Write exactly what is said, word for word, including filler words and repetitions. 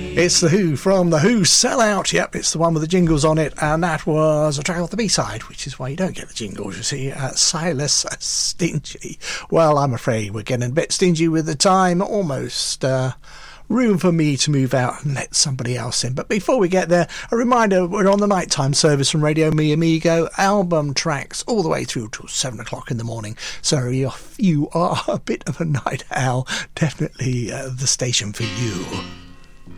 It's The Who from The Who, Sell Out. Yep, it's the one with the jingles on it, and that was a track off the B-side, which is why you don't get the jingles, you see. Uh, Silas Stingy. Well, I'm afraid we're getting a bit stingy with the time, almost uh, room for me to move out and let somebody else in. But before we get there, a reminder, we're on the nighttime service from Radio Mi Amigo, album tracks all the way through till seven o'clock in the morning. So if you are a bit of a night owl, definitely uh, the station for you.